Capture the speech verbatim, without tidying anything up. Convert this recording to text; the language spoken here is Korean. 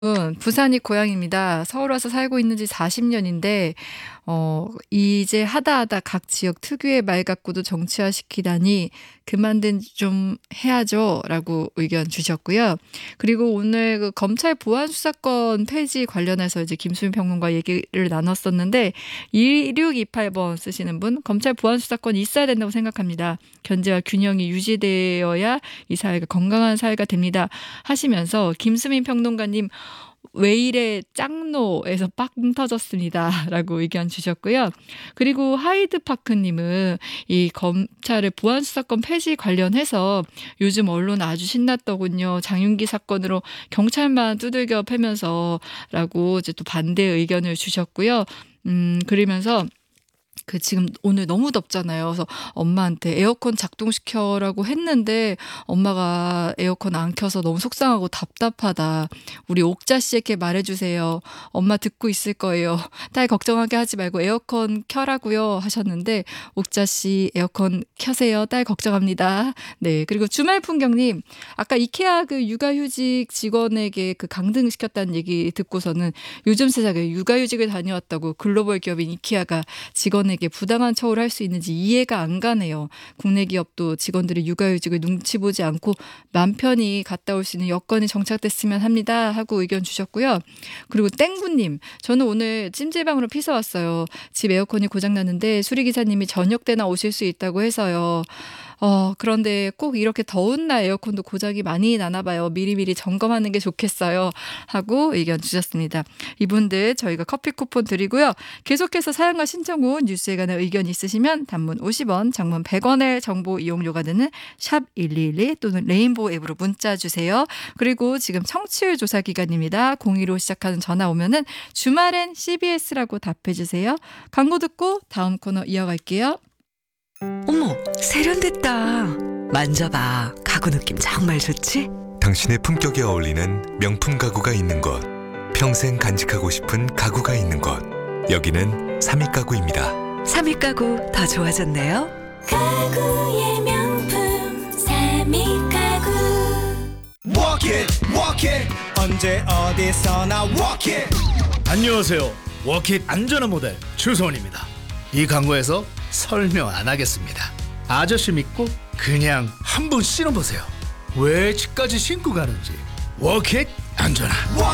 은 부산이 고향입니다. 서울 와서 살고 있는 지 사십 년인데 어 이제 하다 하다 각 지역 특유의 말 갖고도 정치화시키다니 그만든 좀 해야죠.'라고 의견 주셨고요. 그리고 오늘 그 검찰 보안 수사권 폐지 관련해서 이제 김수민 평론가 얘기를 나눴었는데 이육이팔 번 쓰시는 분 "검찰 보안 수사권이 있어야 된다고 생각합니다. 견제와 균형이 유지되어야 이 사회가 건강한 사회가 됩니다." 하시면서 김수민 평론가님 "왜 이래 짱노에서 빵 터졌습니다."라고 의견 주셨고요. 그리고 하이드파크 님은 이 검찰의 보안 수사권 폐지 관련해서 "요즘 언론 아주 신났더군요. 장윤기 사건으로 경찰만 두들겨 패면서"라고 이제 또 반대 의견을 주셨고요. 음 그러면서 그 지금 오늘 너무 덥잖아요. 그래서 엄마한테 "에어컨 작동시켜."라고 했는데 엄마가 "에어컨 안 켜서 너무 속상하고 답답하다. 우리 옥자 씨에게 말해 주세요. 엄마 듣고 있을 거예요. 딸 걱정하게 하지 말고 에어컨 켜라고요." 하셨는데 "옥자 씨 에어컨 켜세요. 딸 걱정합니다." 네. 그리고 주말풍경 님 아까 이케아 그 육아휴직 직원에게 그 강등시켰다는 얘기 듣고서는 "요즘 세상에 육아휴직을 다녀왔다고 글로벌 기업인 이케아가 직원에게 부당한 처우를 할 수 있는지 이해가 안 가네요. 국내 기업도 직원들의 육아휴직을 눈치 보지 않고 맘 편히 갔다 올 수 있는 여건이 정착됐으면 합니다." 하고 의견 주셨고요. 그리고 땡구님 "저는 오늘 찜질방으로 피서 왔어요. 집 에어컨이 고장 났는데 수리기사님이 저녁 때나 오실 수 있다고 해서요. 어 그런데 꼭 이렇게 더운 날 에어컨도 고장이 많이 나나 봐요. 미리미리 점검하는 게 좋겠어요." 하고 의견 주셨습니다. 이분들 저희가 커피 쿠폰 드리고요. 계속해서 사연과 신청곡 뉴스에 관한 의견 있으시면 단문 오십 원, 장문 백 원의 정보 이용료가 드는 샵 일이일이 또는 레인보우 앱으로 문자 주세요. 그리고 지금 청취율 조사 기간입니다. 공이로 시작하는 전화 오면은 "주말엔 씨비에스라고 답해 주세요." 광고 듣고 다음 코너 이어갈게요. 어머, 세련됐다. 만져봐. 가구 느낌 정말 좋지? 당신의 품격에 어울리는 명품 가구가 있는 곳. 평생 간직하고 싶은 가구가 있는 곳. 여기는 삼익가구입니다. 삼익가구 더 좋아졌네요. 가구의 명품 삼익가구. Walk it, walk it. 언제 어디서나 walk it. 안녕하세요. 워킷 안전한 모델 추소원입니다. 이 광고에서 설명 안 하겠습니다. 아저씨 믿고 그냥 한번 신어보세요. 왜 집까지 신고 가는지. 워킷 안전한